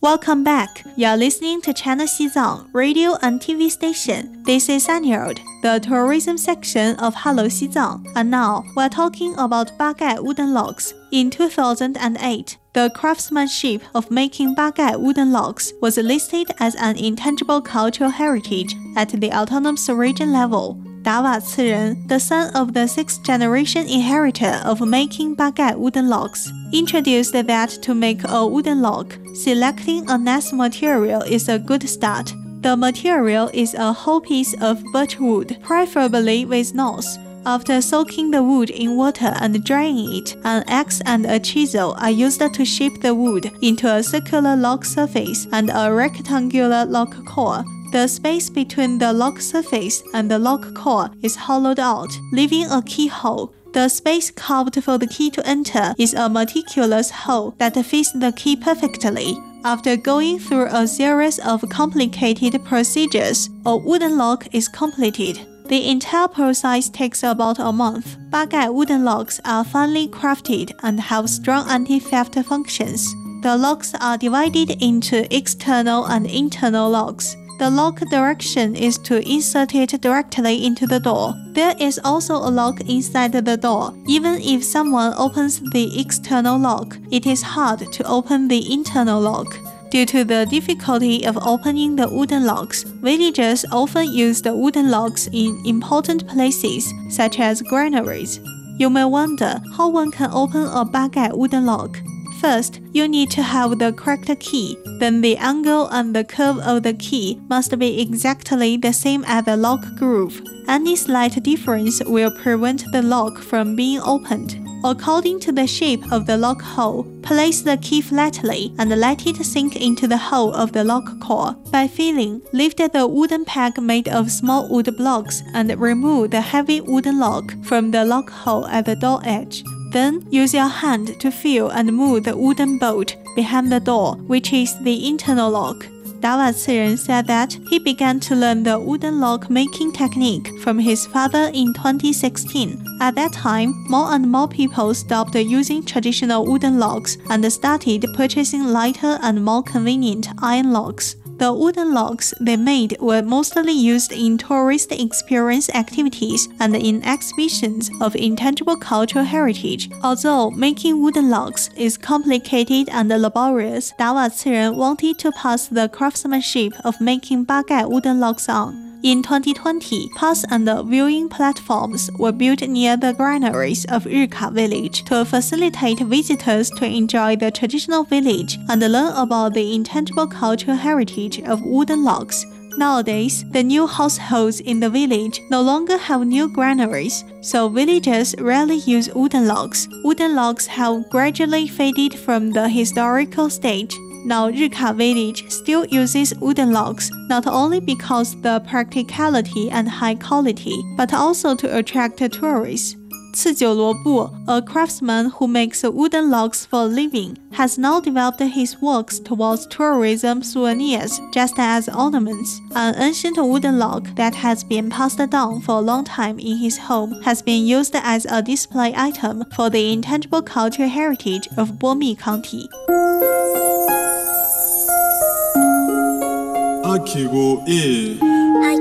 Welcome back. You're listening to China Xizang radio and TV station. This is Anyard, the tourism section of Hello Xizang. And now we're talking about bagai wooden logs. In 2008, the craftsmanship of making bagai wooden logs was listed as an intangible cultural heritage at the autonomous region level. 达瓦次人, the son of the sixth-generation inheritor of making bagai wooden logs, introduced that to make a wooden log, selecting a nice material is a good start. The material is a whole piece of birch wood, preferably with knots. After soaking the wood in water and drying it, an axe and a chisel are used to shape the wood into a circular log surface and a rectangular log core. The space between the log surface and the log core is hollowed out, leaving a keyhole. The space carved for the key to enter is a meticulous hole that fits the key perfectly. After going through a series of complicated procedures, a wooden log is completed. The entire process takes about a month. Bagai wooden logs are finely crafted and have strong anti-theft functions. The logs are divided into external and internal logs. The lock direction is to insert it directly into the door. There is also a lock inside the door. Even if someone opens the external lock, it is hard to open the internal lock. Due to the difficulty of opening the wooden logs, villagers often use the wooden logs in important places, such as granaries. You may wonder how one can open a bagai wooden log. First, you need to have the correct key. Then the angle and the curve of the key must be exactly the same as the lock groove. Any slight difference will prevent the lock from being opened. According to the shape of the lock hole, place the key flatly and let it sink into the hole of the lock core. By feeling, lift the wooden peg made of small wood blocks and remove the heavy wooden lock from the lock hole at the door edge. Then, use your hand to feel and move the wooden bolt behind the door, which is the internal lock. 达瓦次人 said that he began to learn the wooden lock making technique from his father in 2016. At that time, more and more people stopped using traditional wooden logs and started purchasing lighter and more convenient iron logs. The wooden logs they made were mostly used in tourist experience activities and in exhibitions of intangible cultural heritage. Although making wooden logs is complicated and laborious, 达瓦次人 wanted to pass the craftsmanship of making bagai wooden logs on. In 2020, paths and viewing platforms were built near the granaries of Rika village to facilitate visitors to enjoy the traditional village and learn about the intangible cultural heritage of wooden logs. Nowadays, the new households in the village no longer have new granaries, so villagers rarely use wooden logs. Wooden logs have gradually faded from the historical stage. Now Rika village still uses wooden logs, not only because the practicality and high quality, but also to attract tourists. 次久罗布, a craftsman who makes wooden logs for a living, has now developed his works towards tourism souvenirs just as ornaments. An ancient wooden log that has been passed down for a long time in his home has been used as a display item for the intangible cultural heritage of Bomi County. Akigo E